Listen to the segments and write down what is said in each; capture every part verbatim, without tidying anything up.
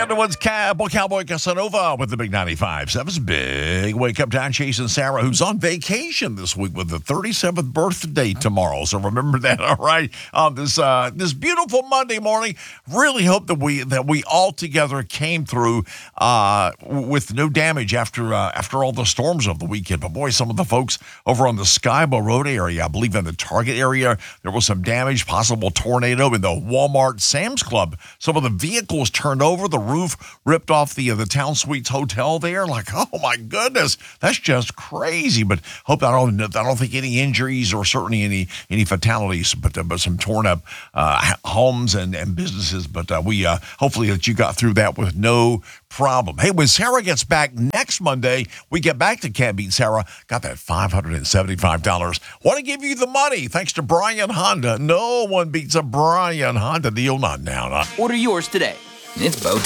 Underwood's Cowboy, Cowboy Casanova with the Big ninety-five seven's Big Wake Up Down. Chasing Sarah, who's on vacation this week with the thirty-seventh birthday tomorrow. So remember that, all right? On this uh, this beautiful Monday morning, really hope that we that we all together came through uh, with no damage after uh, after all the storms of the weekend. But boy, some of the folks over on the Skybo Road area, I believe in the Target area, there was some damage, possible tornado in the Walmart Sam's Club. Some of the vehicles turned over, the roof ripped off the uh, the Town Suites Hotel there. Like, oh my goodness, that's just crazy. But hope I don't I don't think any injuries or certainly any any fatalities, but uh, but some torn up uh, homes and, and businesses. But uh, we uh, hopefully that you got through that with no problem. Hey, when Sarah gets back next Monday, we get back to Can't Beat Sarah. Got that five hundred seventy-five dollars. Want to give you the money thanks to Brian Honda. No one beats a Brian Honda deal. Not now. Not. Order yours today. It's bow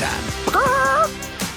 time.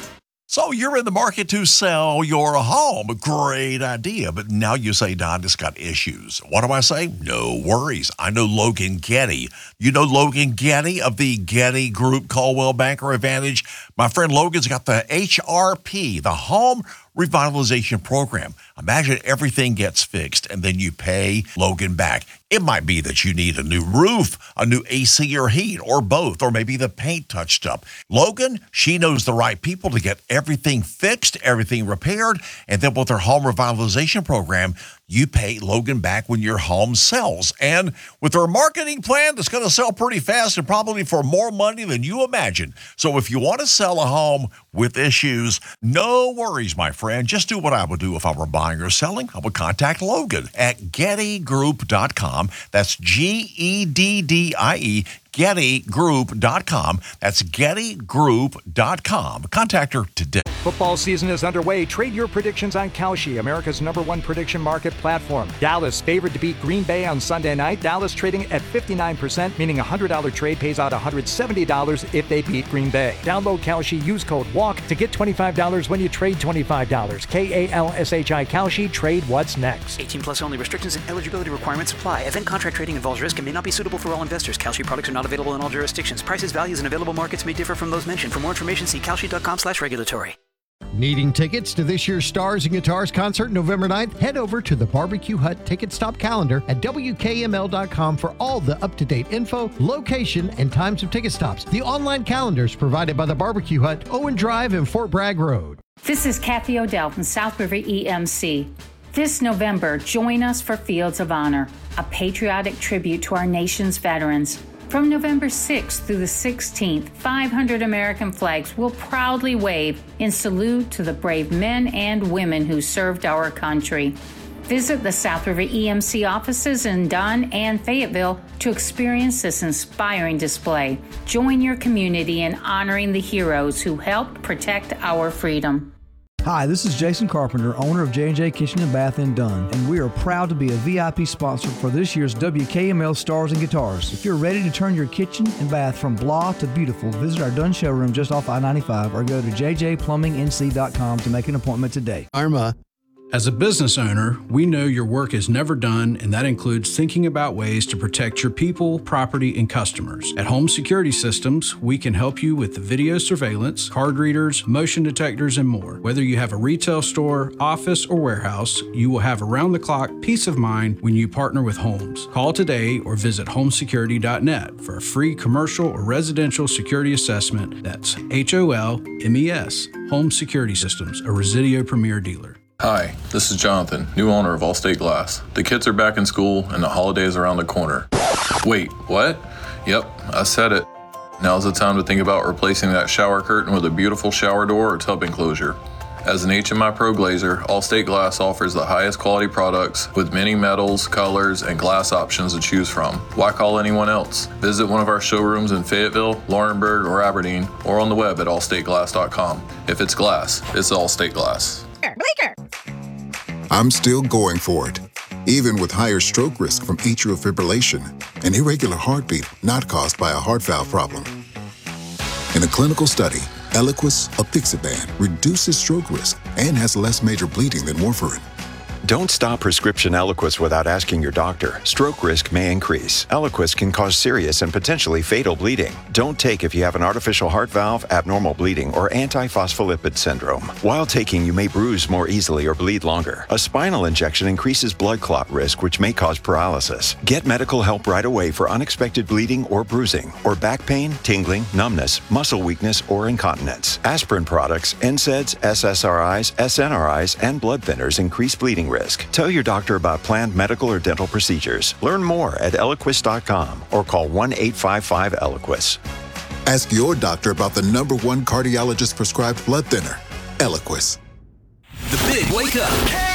So you're in the market to sell your home. Great idea. But now you say, Don, it's got issues. What do I say? No worries. I know Logan Getty. You know Logan Getty of the Getty Group, Coldwell Banker Advantage. My friend Logan's got the H R P, the Home Revitalization Program. Imagine everything gets fixed and then you pay Logan back. It might be that you need a new roof, a new A C or heat, or both, or maybe the paint touched up. Logan, she knows the right people to get everything fixed, everything repaired, and then with her Home Revitalization Program, you pay Logan back when your home sells. And with her marketing plan, it's going to sell pretty fast and probably for more money than you imagine. So if you want to sell a home with issues, no worries, my friend. Just do what I would do if I were buying or selling. I would contact Logan at Getty Group dot com. That's G E D D I E, Getty Group dot com. That's Getty Group dot com. Contact her today. Football season is underway. Trade your predictions on Kalshi, America's number one prediction market platform. Dallas favored to beat Green Bay on Sunday night. Dallas trading at fifty-nine percent, meaning a one hundred dollars trade pays out one hundred seventy dollars if they beat Green Bay. Download Kalshi, use code WALK to get twenty-five dollars when you trade twenty-five dollars. K A L S H I Kalshi, trade what's next. eighteen plus only. Restrictions and eligibility requirements apply. Event contract trading involves risk and may not be suitable for all investors. Kalshi products are not available in all jurisdictions. Prices, values, and available markets may differ from those mentioned. For more information, see Kalshi dot com slash regulatory. Needing tickets to this year's Stars and Guitars concert November ninth? Head over to the Barbecue Hut Ticket Stop calendar at W K M L dot com for all the up-to-date info, location, and times of ticket stops. The online calendar is provided by the Barbecue Hut, Owen Drive, and Fort Bragg Road. This is Kathy Odell from South River E M C. This November, join us for Fields of Honor, a patriotic tribute to our nation's veterans. From November sixth through the sixteenth, five hundred American flags will proudly wave in salute to the brave men and women who served our country. Visit the South River E M C offices in Dunn and Fayetteville to experience this inspiring display. Join your community in honoring the heroes who helped protect our freedom. Hi, this is Jason Carpenter, owner of J and J Kitchen and Bath in Dunn, and we are proud to be a V I P sponsor for this year's W K M L Stars and Guitars. If you're ready to turn your kitchen and bath from blah to beautiful, visit our Dunn showroom just off I ninety-five or go to J J plumbing N C dot com to make an appointment today. Arma. As a business owner, we know your work is never done, and that includes thinking about ways to protect your people, property, and customers. At Home Security Systems, we can help you with the video surveillance, card readers, motion detectors, and more. Whether you have a retail store, office, or warehouse, you will have around-the-clock peace of mind when you partner with Holmes. Call today or visit home security dot net for a free commercial or residential security assessment. That's H O L M E S. Home Security Systems, a Residio Premier dealer. Hi, this is Jonathan, new owner of Allstate Glass. The kids are back in school and the holidays around the corner. Wait, what? Yep, I said it. Now's the time to think about replacing that shower curtain with a beautiful shower door or tub enclosure. As an H M I Pro Glazer, Allstate Glass offers the highest quality products with many metals, colors, and glass options to choose from. Why call anyone else? Visit one of our showrooms in Fayetteville, Laurinburg, or Aberdeen, or on the web at allstate glass dot com. If it's glass, it's Allstate Glass. I'm still going for it, even with higher stroke risk from atrial fibrillation, an irregular heartbeat not caused by a heart valve problem. In a clinical study, Eliquis apixaban reduces stroke risk and has less major bleeding than warfarin. Don't stop prescription Eliquis without asking your doctor. Stroke risk may increase. Eliquis can cause serious and potentially fatal bleeding. Don't take if you have an artificial heart valve, abnormal bleeding, or antiphospholipid syndrome. While taking, you may bruise more easily or bleed longer. A spinal injection increases blood clot risk, which may cause paralysis. Get medical help right away for unexpected bleeding or bruising, or back pain, tingling, numbness, muscle weakness, or incontinence. Aspirin products, N SAIDs, S S R Is, S N R Is, and blood thinners increase bleeding risk. Tell your doctor about planned medical or dental procedures. Learn more at Eliquis dot com or call one eight five five Eliquis. Ask your doctor about the number one cardiologist prescribed blood thinner, Eliquis. The Big Wake Up.